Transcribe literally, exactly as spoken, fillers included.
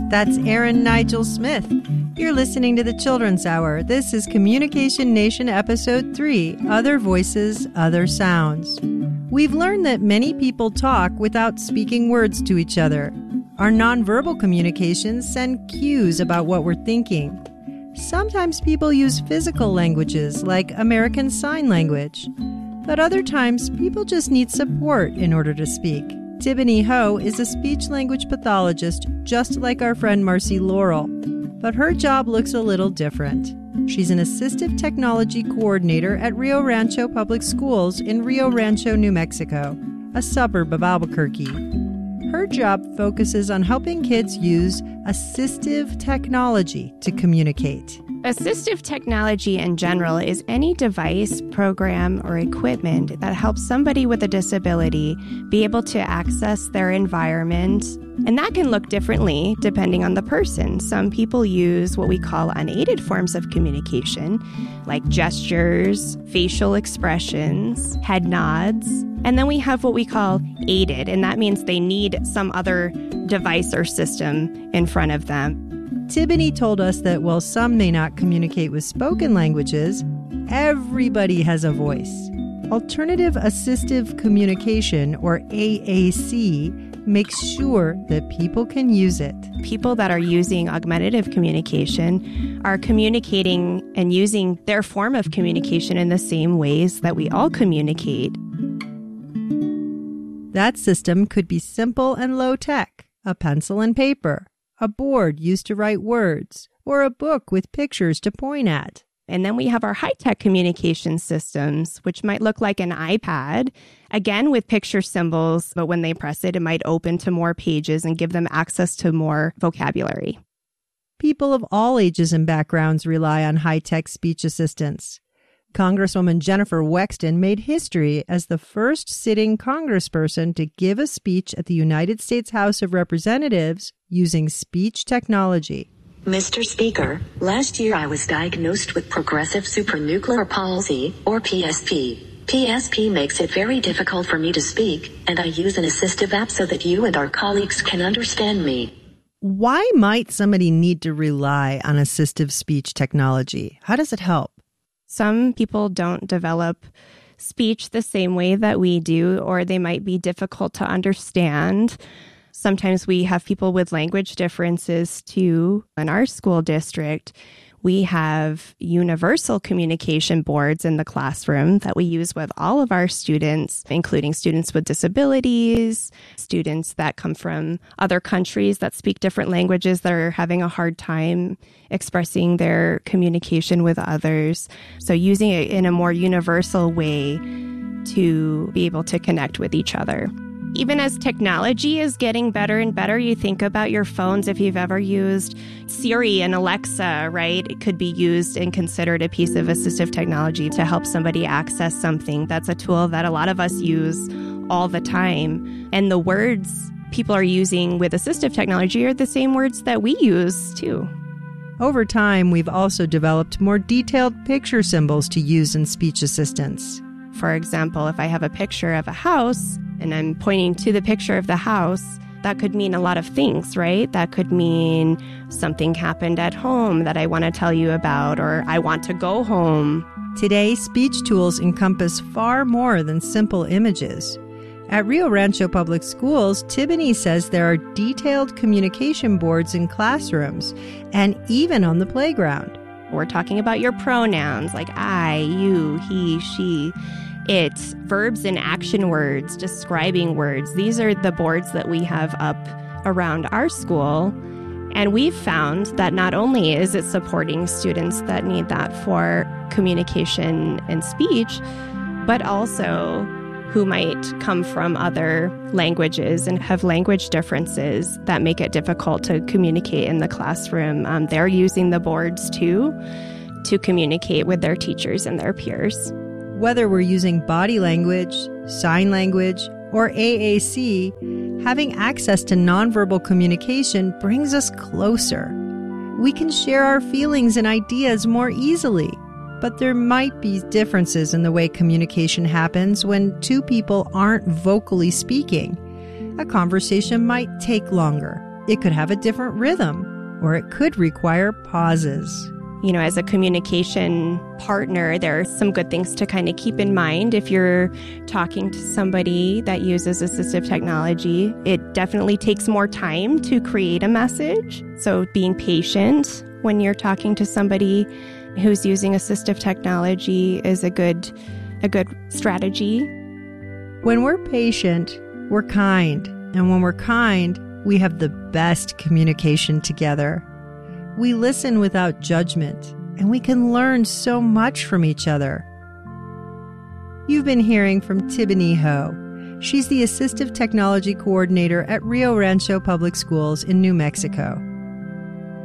That's Aaron Nigel Smith. You're listening to the Children's Hour. This is Communication Nation Episode three, Other Voices, Other Sounds. We've learned that many people talk without speaking words to each other. Our nonverbal communications send cues about what we're thinking. Sometimes people use physical languages like American Sign Language. But other times, people just need support in order to speak. Tibony Ho is a speech-language pathologist just like our friend Marcy Laurel. But her job looks a little different. She's an assistive technology coordinator at Rio Rancho Public Schools in Rio Rancho, New Mexico, a suburb of Albuquerque. Her job focuses on helping kids use assistive technology to communicate. Assistive technology in general is any device, program, or equipment that helps somebody with a disability be able to access their environment. And that can look differently depending on the person. Some people use what we call unaided forms of communication, like gestures, facial expressions, head nods. And then we have what we call aided, and that means they need some other device or system in front of them. Tibony told us that while some may not communicate with spoken languages, everybody has a voice. Alternative Assistive Communication, or A A C, makes sure that people can use it. People that are using augmentative communication are communicating and using their form of communication in the same ways that we all communicate. That system could be simple and low-tech, a pencil and paper, a board used to write words, or a book with pictures to point at. And then we have our high-tech communication systems, which might look like an iPad, again with picture symbols, but when they press it, it might open to more pages and give them access to more vocabulary. People of all ages and backgrounds rely on high-tech speech assistants. Congresswoman Jennifer Wexton made history as the first sitting congressperson to give a speech at the United States House of Representatives using speech technology. Mister Speaker, last year I was diagnosed with progressive supranuclear palsy, or P S P. P S P makes it very difficult for me to speak, and I use an assistive app so that you and our colleagues can understand me. Why might somebody need to rely on assistive speech technology? How does it help? Some people don't develop speech the same way that we do, or they might be difficult to understand. Sometimes we have people with language differences too. In our school district, we have universal communication boards in the classroom that we use with all of our students, including students with disabilities, students that come from other countries that speak different languages that are having a hard time expressing their communication with others. So using it in a more universal way to be able to connect with each other. Even as technology is getting better and better, you think about your phones. If you've ever used Siri and Alexa, right? It could be used and considered a piece of assistive technology to help somebody access something. That's a tool that a lot of us use all the time. And the words people are using with assistive technology are the same words that we use too. Over time, we've also developed more detailed picture symbols to use in speech assistance. For example, if I have a picture of a house and I'm pointing to the picture of the house, that could mean a lot of things, right? That could mean something happened at home that I want to tell you about, or I want to go home. Today, speech tools encompass far more than simple images. At Rio Rancho Public Schools, Tibony says there are detailed communication boards in classrooms and even on the playground. We're talking about your pronouns like I, you, he, she. It's verbs and action words, describing words. These are the boards that we have up around our school. And we've found that not only is it supporting students that need that for communication and speech, but also who might come from other languages and have language differences that make it difficult to communicate in the classroom. Um, they're using the boards too to communicate with their teachers and their peers. Whether we're using body language, sign language, or A A C, having access to nonverbal communication brings us closer. We can share our feelings and ideas more easily, but there might be differences in the way communication happens when two people aren't vocally speaking. A conversation might take longer, It could have a different rhythm, or it could require pauses. You know, as a communication partner, there are some good things to kind of keep in mind if you're talking to somebody that uses assistive technology. It definitely takes more time to create a message. So being patient when you're talking to somebody who's using assistive technology is a good, a good strategy. When we're patient, we're kind. And when we're kind, we have the best communication together. We listen without judgment, and we can learn so much from each other. You've been hearing from Tibony Ho. She's the Assistive Technology Coordinator at Rio Rancho Public Schools in New Mexico.